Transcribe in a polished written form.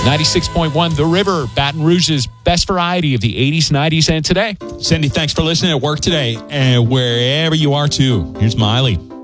96.1 The River, Baton Rouge's best variety of the 80s, 90s, and today. Cindy, thanks for listening at work today and wherever you are too. Here's Miley.